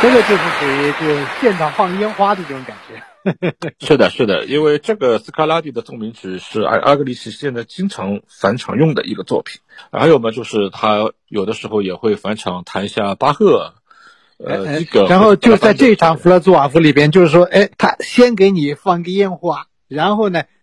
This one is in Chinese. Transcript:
这个就是属于就现场放烟花的这种感觉。 是的，是的，因为这个斯卡拉蒂的奏鸣曲是阿格里奇现在经常返场用的一个作品。还有嘛，就是他有的时候也会返场弹一下巴赫， 然后就在这场弗勒兹瓦夫里边，就是说，他先给你放个烟花，然后呢，